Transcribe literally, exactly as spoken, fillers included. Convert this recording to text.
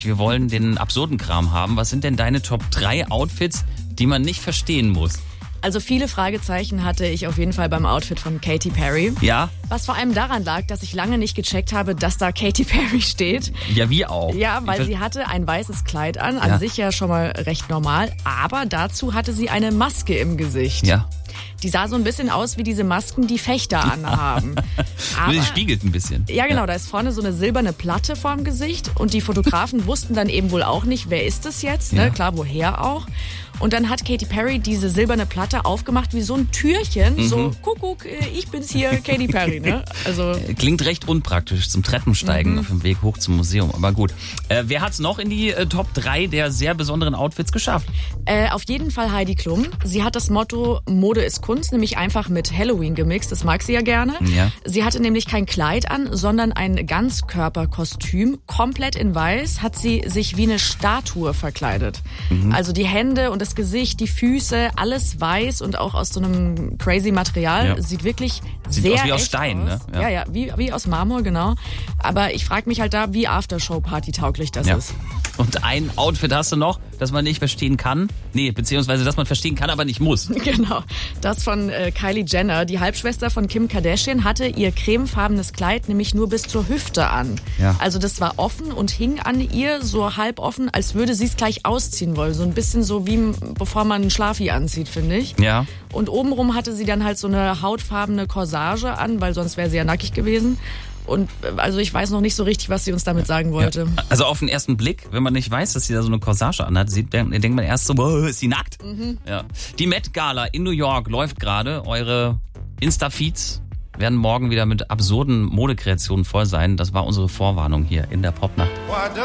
Wir wollen den absurden Kram haben. Was sind denn deine Top drei Outfits, die man nicht verstehen muss? Also viele Fragezeichen hatte ich auf jeden Fall beim Outfit von Katy Perry. Ja? Was vor allem daran lag, dass ich lange nicht gecheckt habe, dass da Katy Perry steht. Ja, wie auch. Ja, weil ich sie hatte ein weißes Kleid an, an Ja. sich ja schon mal recht normal. Aber dazu hatte sie eine Maske im Gesicht. Ja. Die sah so ein bisschen aus wie diese Masken, die Fechter anhaben. Aber, Sie spiegelt ein bisschen. ja, genau, da ist vorne so eine silberne Platte vorm Gesicht und die Fotografen wussten dann eben wohl auch nicht, wer ist das jetzt, ne? Ja. Klar, woher auch. Und dann hat Katy Perry diese silberne Platte aufgemacht wie so ein Türchen, Mhm. so, Kuckuck, äh, ich bin's hier, Katy Perry, ne? Also Klingt recht unpraktisch zum Treppensteigen Mhm. auf dem Weg hoch zum Museum. Aber gut. Äh, wer hat's noch in die äh, Top drei der sehr besonderen Outfits geschafft? äh, auf jeden Fall Heidi Klum. Sie hat das Motto Mode ist Kunst, nämlich einfach mit Halloween gemixt, das mag sie ja gerne. Ja. Sie hatte nämlich kein Kleid an, sondern ein Ganzkörperkostüm, komplett in weiß, hat sie sich wie eine Statue verkleidet. Mhm. Also die Hände und das Gesicht, die Füße, alles weiß und auch aus so einem crazy Material. Ja. Sieht wirklich Sieht sehr aus wie aus echt Stein, aus. ne? Ja. Ja, ja, wie, wie aus Marmor, genau. Aber ich frage mich halt da, wie Aftershow-Party tauglich das Ja. ist. Und ein Outfit hast du noch, das man nicht verstehen kann? Nee, beziehungsweise das man verstehen kann, aber nicht muss. Genau, das von äh, Kylie Jenner. Die Halbschwester von Kim Kardashian hatte ihr cremefarbenes Kleid nämlich nur bis zur Hüfte an. Ja. Also das war offen und hing an ihr so halb offen, als würde sie es gleich ausziehen wollen. So ein bisschen so wie bevor man einen Schlafi anzieht, finde ich. Ja. Und obenrum hatte sie dann halt so eine hautfarbene Corsage an, weil sonst wäre sie ja nackig gewesen. Und äh, also ich weiß noch nicht so richtig, was sie uns damit sagen wollte. Ja. Also auf den ersten Blick, wenn man nicht weiß, dass sie da so eine Corsage anhat, sieht, denkt man erst so, boah, ist sie nackt? Mhm. Ja. Die Met Gala in New York läuft gerade. Eure Insta-Feeds werden morgen wieder mit absurden Modekreationen voll sein. Das war unsere Vorwarnung hier in der Popnacht.